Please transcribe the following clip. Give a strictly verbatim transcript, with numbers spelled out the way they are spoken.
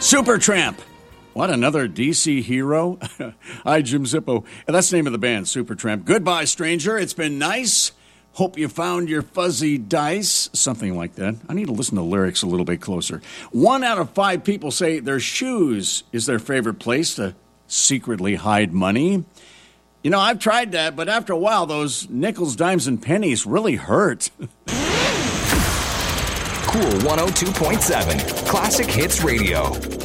Supertramp. What, another D C hero? Hi, Jim Zippo. That's the name of the band, Supertramp. Goodbye, stranger. It's been nice. Hope you found your fuzzy dice. Something like that. I need to listen to lyrics a little bit closer. One out of five people say their shoes is their favorite place to secretly hide money. You know, I've tried that, but after a while, those nickels, dimes, and pennies really hurt. Cool one oh two point seven, Classic Hits Radio.